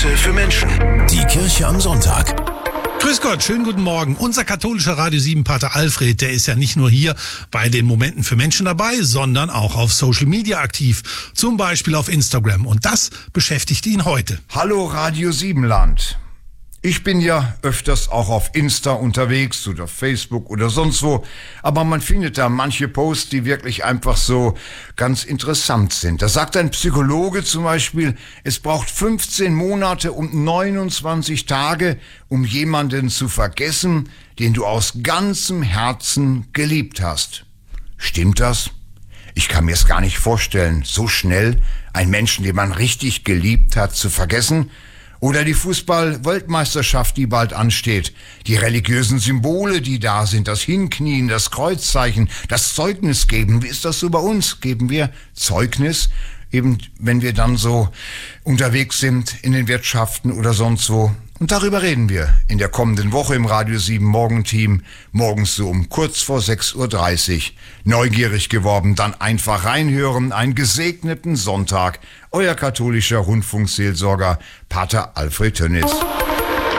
Momente für Menschen. Die Kirche am Sonntag. Grüß Gott, schönen guten Morgen. Unser katholischer Radio 7 Pater Alfred, der ist ja nicht nur hier bei den Momenten für Menschen dabei, sondern auch auf Social Media aktiv. Zum Beispiel auf Instagram. Und das beschäftigt ihn heute. Hallo Radio 7 Land. Ich bin ja öfters auch auf Insta unterwegs oder Facebook oder sonst wo, aber man findet da manche Posts, die wirklich einfach so ganz interessant sind. Da sagt ein Psychologe zum Beispiel, es braucht 15 Monate und 29 Tage, um jemanden zu vergessen, den du aus ganzem Herzen geliebt hast. Stimmt das? Ich kann mir es gar nicht vorstellen, so schnell einen Menschen, den man richtig geliebt hat, zu vergessen. Oder die Fußball-Weltmeisterschaft, die bald ansteht. Die religiösen Symbole, die da sind, das Hinknien, das Kreuzzeichen, das Zeugnis geben. Wie ist das so bei uns? Geben wir Zeugnis? Eben, wenn wir dann so unterwegs sind in den Wirtschaften oder sonst wo. Und darüber reden wir in der kommenden Woche im Radio 7 Morgenteam, morgens so um kurz vor 6.30 Uhr. Neugierig geworden, dann einfach reinhören, einen gesegneten Sonntag. Euer katholischer Rundfunkseelsorger Pater Alfred Tönitz.